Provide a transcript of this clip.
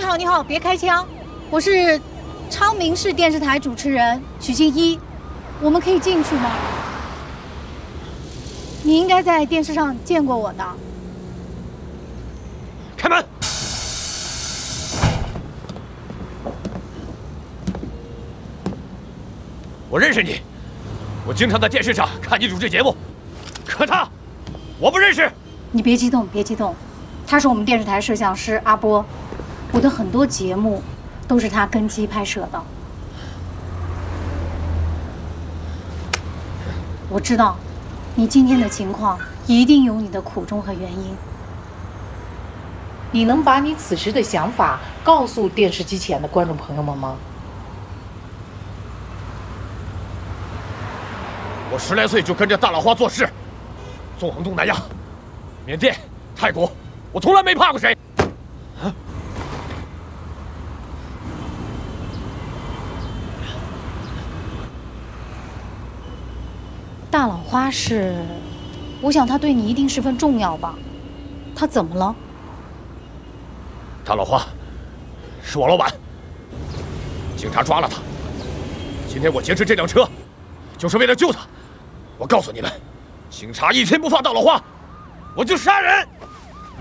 好，你好，别开枪，我是昌明市电视台主持人许静一，我们可以进去吗？你应该在电视上见过我的。 开门！我认识你，我经常在电视上看你主持节目，可他，我不认识。 你别激动，别激动，他是我们电视台摄像师阿波，我的很多节目都是他跟机拍摄的。我知道，你今天的情况一定有你的苦衷和原因。 你能把你此时的想法告诉电视机前的观众朋友们吗？ 我10来岁就跟着大老花做事，纵横东南亚、缅甸、泰国，我从来没怕过谁。 大老花是，我想他对你一定十分重要吧？他怎么了？ 大老花是我老板，警察抓了他。今天我劫持这辆车，就是为了救他。我告诉你们，警察一天不放大老花，我就杀人。